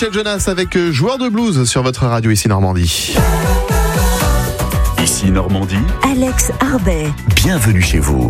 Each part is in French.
Michel Jonas avec Joueur de blues sur votre radio ici Normandie. Ici Normandie, Alex Arbet. Bienvenue chez vous.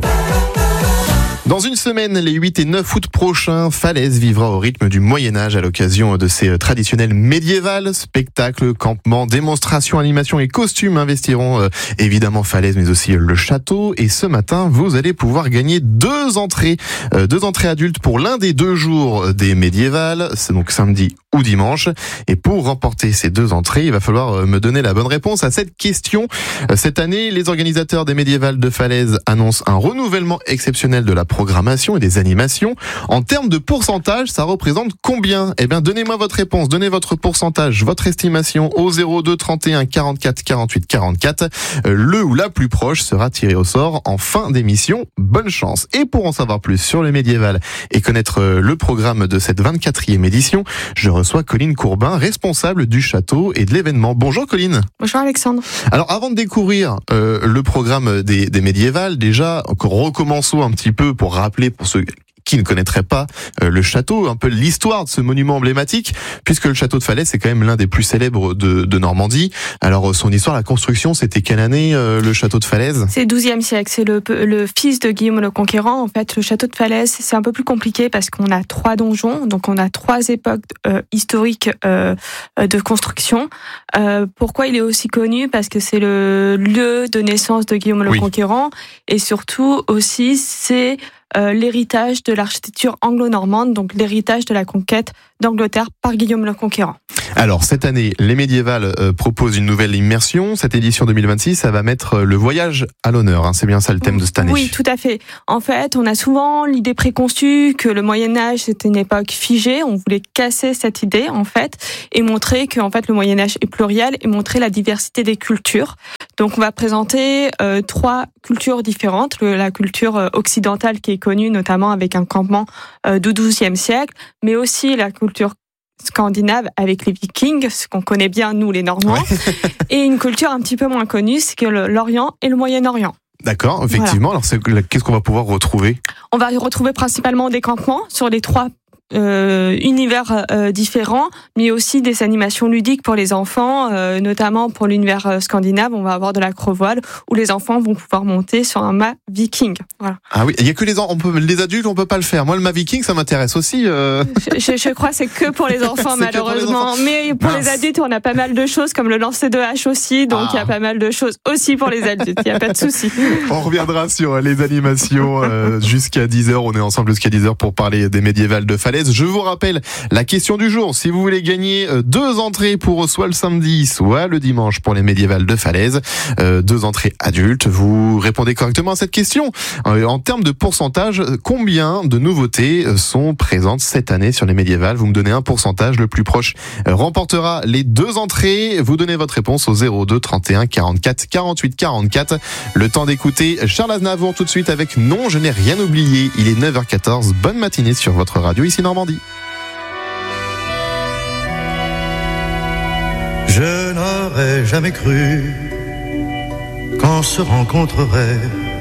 Dans une semaine, les 8 et 9 août prochains, Falaise vivra au rythme du Moyen-Âge à l'occasion de ses traditionnels médiévals. Spectacles, campements, démonstrations, animations et costumes investiront évidemment Falaise, mais aussi le château. Et ce matin, vous allez pouvoir gagner deux entrées adultes pour l'un des 2 jours des médiévals. C'est donc samedi ou dimanche. Et pour remporter ces 2 entrées, il va falloir me donner la bonne réponse à cette question. Cette année, les organisateurs des médiévals de Falaise annoncent un renouvellement exceptionnel de la programmation et des animations. En termes de pourcentage, ça représente combien ? Eh bien, donnez-moi votre réponse, donnez votre pourcentage, votre estimation au 02 31 44 48 44. Le ou la plus proche sera tiré au sort en fin d'émission. Bonne chance. Et pour en savoir plus sur le médiéval et connaître le programme de cette 24e édition, je reçois Colline Courbin, responsable du château et de l'événement. Bonjour Colline. Bonjour Alexandre. Alors avant de découvrir le programme des médiévals, déjà recommençons un petit peu pour rappeler pour ceux qui ne connaîtraient pas le château, un peu l'histoire de ce monument emblématique, puisque le château de Falaise c'est quand même l'un des plus célèbres de Normandie. Alors son histoire, la construction, c'était quelle année le château de Falaise ? C'est le XIIe siècle, c'est le fils de Guillaume le Conquérant. En fait, le château de Falaise, c'est un peu plus compliqué parce qu'on a 3 donjons, donc on a 3 époques historiques de construction. Pourquoi il est aussi connu ? Parce que c'est le lieu de naissance de Guillaume le Conquérant, et surtout aussi c'est l'héritage de l'architecture anglo-normande, donc l'héritage de la conquête d'Angleterre par Guillaume le Conquérant. Alors cette année, les médiévals proposent une nouvelle immersion. Cette édition 2026, ça va mettre le voyage à l'honneur. C'est bien ça le thème de cette année. Oui, tout à fait. En fait, on a souvent l'idée préconçue que le Moyen-Âge c'était une époque figée. On voulait casser cette idée en fait et montrer que en fait le Moyen-Âge est pluriel et montrer la diversité des cultures. Donc on va présenter 3 cultures différentes. La culture occidentale qui est connue notamment avec un campement du XIIe siècle, mais aussi la culture scandinave avec les Vikings, ce qu'on connaît bien nous les Normands, et une culture un petit peu moins connue, c'est que l'Orient et le Moyen-Orient. D'accord, effectivement. Voilà. Alors qu'est-ce qu'on va pouvoir retrouver ? On va retrouver principalement des campements sur les 3 univers différents, mais aussi des animations ludiques pour les enfants, notamment pour l'univers scandinave. On va avoir de l'acrovoile où les enfants vont pouvoir monter sur un mât viking. Voilà. Ah oui, il y a que les adultes, on peut pas le faire. Moi, le mât viking, ça m'intéresse aussi. Je crois que c'est que pour les enfants malheureusement, mais pour les adultes, on a pas mal de choses comme le lancer de hache aussi, donc il y a pas mal de choses aussi pour les adultes. Il y a pas de souci. On reviendra sur les animations jusqu'à 10h. On est ensemble jusqu'à 10h pour parler des médiévals de Falaise. Je vous rappelle la question du jour. Si vous voulez gagner 2 entrées pour soit le samedi, soit le dimanche pour les médiévals de Falaise, 2 entrées adultes, vous répondez correctement à cette question. En termes de pourcentage, combien de nouveautés sont présentes cette année sur les médiévals ? Vous me donnez un pourcentage, le plus proche remportera les 2 entrées. Vous donnez votre réponse au 02 31 44 48 44. Le temps d'écouter Charles Aznavour tout de suite avec Non, je n'ai rien oublié. Il est 9h14. Bonne matinée sur votre radio ici Normandie. Je n'aurais jamais cru qu'on se rencontrerait